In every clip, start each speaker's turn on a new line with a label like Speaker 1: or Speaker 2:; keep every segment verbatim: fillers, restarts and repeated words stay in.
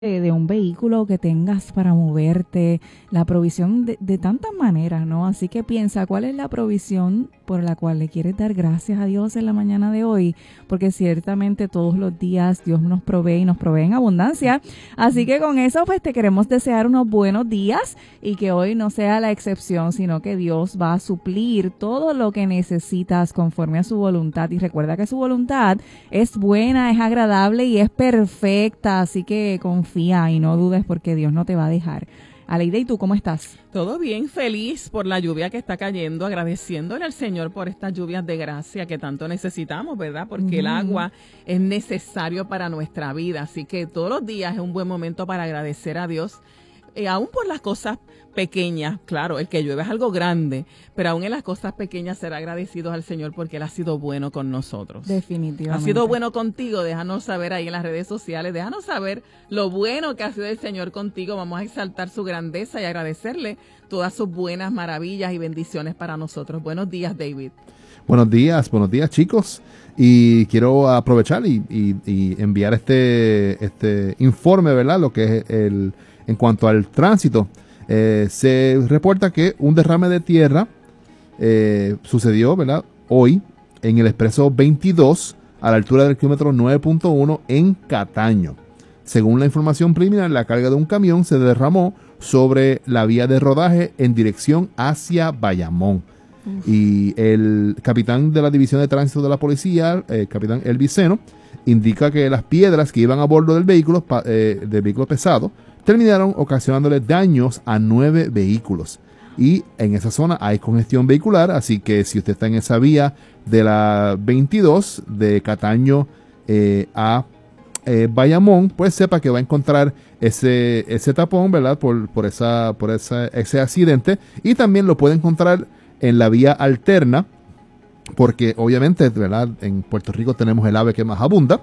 Speaker 1: de, de un vehículo que tengas para moverte, la provisión de, de tantas maneras, ¿no? Así que piensa, ¿cuál es la provisión por la cual le quieres dar gracias a Dios en la mañana de hoy? Porque ciertamente todos los días Dios nos provee y nos provee en abundancia. Así que con eso, pues te queremos desear unos buenos días y que hoy no sea la excepción, sino que Dios va a suplir todo lo que necesitas conforme a su voluntad. Y recuerda que su voluntad es buena, es agradable y es perfecta. Así que confía y no dudes porque Dios no te va a dejar. Aleida, ¿y tú cómo estás?
Speaker 2: Todo bien, feliz por la lluvia que está cayendo, agradeciéndole al Señor por estas lluvias de gracia que tanto necesitamos, ¿verdad? Porque uh-huh. el agua es necesario para nuestra vida, así que todos los días es un buen momento para agradecer a Dios, eh, aún por las cosas pequeñas. Claro, el que llueve es algo grande, pero aún en las cosas pequeñas ser agradecidos al Señor porque Él ha sido bueno con nosotros.
Speaker 1: Definitivamente.
Speaker 2: Ha sido bueno contigo, déjanos saber ahí en las redes sociales, déjanos saber lo bueno que ha sido el Señor contigo. Vamos a exaltar su grandeza y agradecerle todas sus buenas maravillas y bendiciones para nosotros. Buenos días, David.
Speaker 3: Buenos días, buenos días, chicos. Y quiero aprovechar y, y, y enviar este, este informe, ¿verdad? Lo que es el, en cuanto al tránsito. Eh, se reporta que un derrame de tierra eh, sucedió, ¿verdad?, hoy en el expreso veintidós a la altura del kilómetro nueve punto uno en Cataño. Según la información preliminar, la carga de un camión se derramó sobre la vía de rodaje en dirección hacia Bayamón. Uf. Y el capitán de la división de tránsito de la policía, el capitán Elvis Seno, indica que las piedras que iban a bordo del vehículo, eh, del vehículo pesado, terminaron ocasionándole daños a nueve vehículos. Y en esa zona hay congestión vehicular, así que si usted está en esa vía de la veintidós de Cataño eh, a eh, Bayamón, pues sepa que va a encontrar ese, ese tapón, ¿verdad? Por, por, esa, por esa, ese accidente. Y también lo puede encontrar en la vía alterna, porque obviamente, ¿verdad?, en Puerto Rico tenemos el ave que más abunda.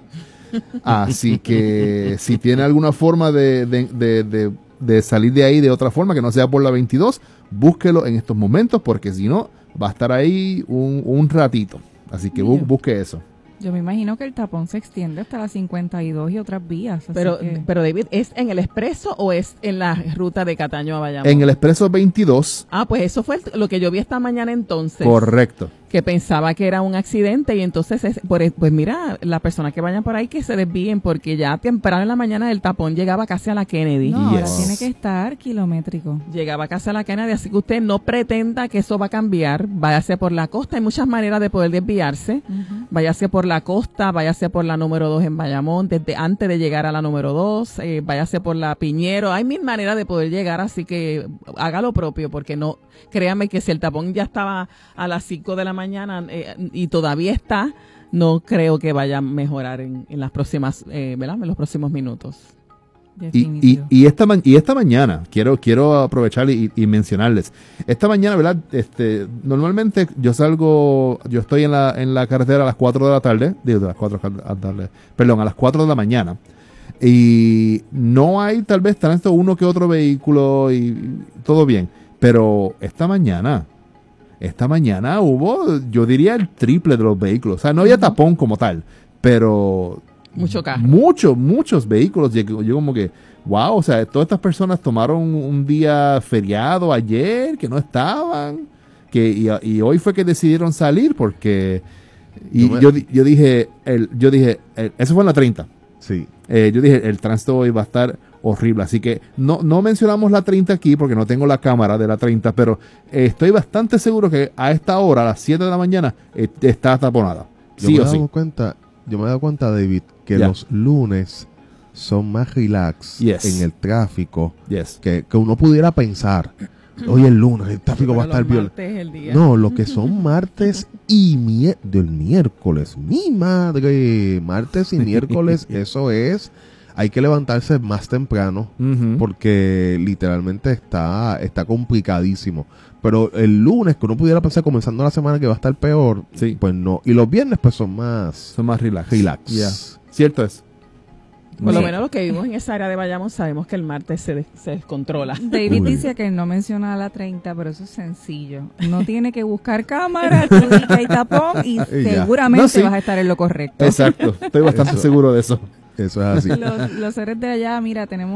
Speaker 3: Así que si tiene alguna forma de, de, de, de, de salir de ahí de otra forma, que no sea por la veintidós, búsquelo en estos momentos, porque si no, va a estar ahí un, un ratito. Así que bu- busque eso.
Speaker 1: Yo me imagino que el tapón se extiende hasta la cincuenta y dos y otras vías. Así
Speaker 2: pero,
Speaker 1: que...
Speaker 2: pero David, ¿es en el expreso o es en la ruta de Cataño a Bayamón?
Speaker 3: En el expreso veintidós.
Speaker 2: Ah, pues eso fue lo que yo vi esta mañana entonces.
Speaker 3: Correcto.
Speaker 2: Que pensaba que era un accidente y entonces, es, por, pues mira, las personas que vayan por ahí que se desvíen porque ya temprano en la mañana el tapón llegaba casi a la Kennedy.
Speaker 1: No,
Speaker 3: yes.
Speaker 1: ahora tiene que estar kilométrico.
Speaker 2: Llegaba casi a la Kennedy, así que usted no pretenda que eso va a cambiar. Váyase por la costa, hay muchas maneras de poder desviarse. Uh-huh. Váyase por la costa, váyase por la número dos en Bayamón, desde antes de llegar a la número dos, eh, váyase por la Piñero. Hay mil maneras de poder llegar, así que haga lo propio porque no, créame que si el tapón ya estaba a las cinco de la mañana eh, y todavía está, no creo que vaya a mejorar en, en las próximas, eh, ¿verdad? En los próximos minutos.
Speaker 3: Y, y, y, esta ma- y esta mañana, quiero quiero aprovechar y, y mencionarles, esta mañana, ¿verdad? Este, normalmente yo salgo, yo estoy en la en la carretera a las cuatro de la tarde, digo, de las cuatro de la tarde, perdón, a las cuatro de la mañana, y no hay tal vez tanto uno que otro vehículo y, y todo bien, pero esta mañana... Esta mañana hubo, yo diría, el triple de los vehículos. O sea, no había tapón como tal, pero...
Speaker 2: Mucho carro.
Speaker 3: Muchos, muchos vehículos. Yo, yo como que, wow, o sea, todas estas personas tomaron un día feriado ayer, que no estaban, que y, y hoy fue que decidieron salir porque... Y yo, me... yo, yo dije, el, yo dije, el, eso fue en la treinta.
Speaker 4: Sí.
Speaker 3: Eh, yo dije, el tránsito hoy va a estar... horrible, así que no, no mencionamos la treinta aquí porque no tengo la cámara de la treinta, pero eh, estoy bastante seguro que a esta hora, a las siete de la mañana, eh, está taponada.
Speaker 4: Yo
Speaker 3: Sí
Speaker 4: me
Speaker 3: o
Speaker 4: he
Speaker 3: sí.
Speaker 4: dado cuenta, yo me he dado cuenta, David, que
Speaker 3: yeah.
Speaker 4: los lunes son más relax
Speaker 3: yes.
Speaker 4: en el tráfico
Speaker 3: yes.
Speaker 4: que, que uno pudiera pensar. Hoy el lunes el tráfico va a estar violento. No, lo que son martes y mi- del miércoles. Mi madre, martes y miércoles, eso es... Hay que levantarse más temprano uh-huh. porque literalmente está, está complicadísimo. Pero el lunes, que uno pudiera pensar comenzando la semana que va a estar peor,
Speaker 3: sí.
Speaker 4: pues no. Y los viernes pues son más...
Speaker 3: Son más relax.
Speaker 4: Relax.
Speaker 3: Yeah. Cierto es.
Speaker 2: Por
Speaker 1: sí.
Speaker 2: lo menos los que vivimos en esa área de Bayamón sabemos que el martes se, des- se descontrola.
Speaker 1: David
Speaker 4: Uy.
Speaker 1: dice que no menciona la treinta, pero eso es sencillo. No tiene que buscar cámara, tú dices que hay tapón y
Speaker 4: Y ya.
Speaker 1: seguramente
Speaker 3: No, sí.
Speaker 1: vas a estar en lo correcto.
Speaker 3: Exacto. Estoy bastante
Speaker 4: Eso.
Speaker 3: seguro de eso.
Speaker 4: Eso es así.
Speaker 1: Los, los seres de allá, mira, tenemos